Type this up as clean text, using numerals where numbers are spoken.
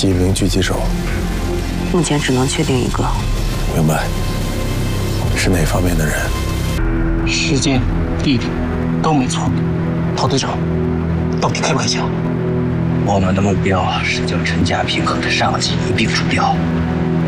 几名狙击手？ 目前只能确定一个。 明白。是哪方面的人？ 时间、地点都没错。陶队长，到底开不开枪？ 我们的目标是将陈家平和他上级一并除掉。